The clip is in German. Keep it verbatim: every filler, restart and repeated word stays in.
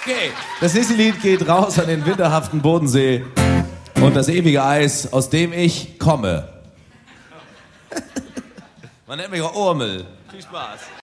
Okay, das nächste Lied geht raus an den winterhaften Bodensee und das ewige Eis, aus dem ich komme. Man nennt mich auch Urmel. Viel Spaß.